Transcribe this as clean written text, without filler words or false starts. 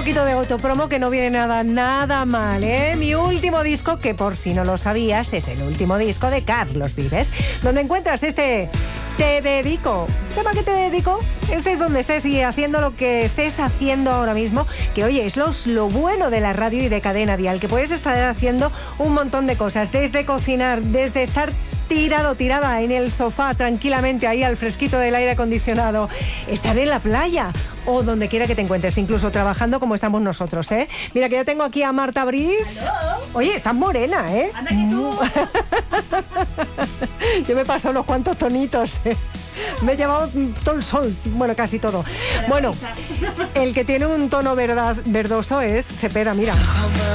poquito de autopromo que no viene nada mal, ¿eh? Mi último disco, que por si no lo sabías, es el último disco de Carlos Vives, donde encuentras este Te Dedico. ¿Tema que te dedico? Estés donde estés y haciendo lo que estés haciendo ahora mismo, que oye, es lo bueno de la radio y de Cadena Dial, que puedes estar haciendo un montón de cosas, desde cocinar, desde estar tirada en el sofá tranquilamente ahí al fresquito del aire acondicionado, estar en la playa o donde quiera que te encuentres, incluso trabajando como estamos nosotros, ¿eh? Mira que yo tengo aquí a Marta Briz. Oye, estás morena, ¿eh? Anda que tú. Yo me paso unos cuantos tonitos, ¿eh? Me he llevado todo el sol, bueno, casi todo. Bueno, el que tiene un tono verdoso es Cepeda, mira.